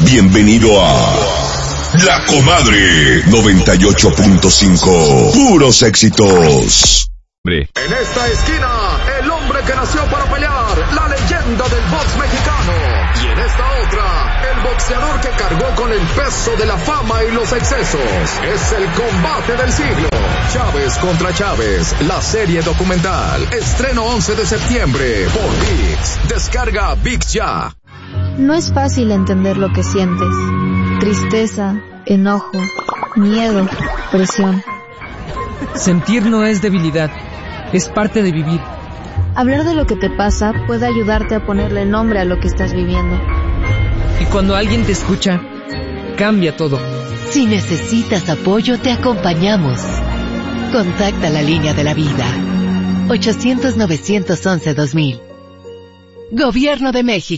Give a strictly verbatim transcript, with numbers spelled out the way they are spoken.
Bienvenido a La Comadre noventa y ocho punto cinco. Puros éxitos. En esta esquina, el hombre que nació para pelear, la leyenda del box mexicano. Y en esta otra, el boxeador que cargó con el peso de la fama y los excesos. Es el combate del siglo. Chávez contra Chávez, la serie documental. Estreno once de septiembre por ViX. Descarga ViX ya. No es fácil entender lo que sientes. Tristeza, enojo, miedo, presión. Sentir no es debilidad, es parte de vivir. Hablar de lo que te pasa puede ayudarte a ponerle nombre a lo que estás viviendo. Y cuando alguien te escucha, cambia todo. Si necesitas apoyo, te acompañamos. Contacta la línea de la vida. ochocientos, novecientos once, dos mil. Gobierno de México.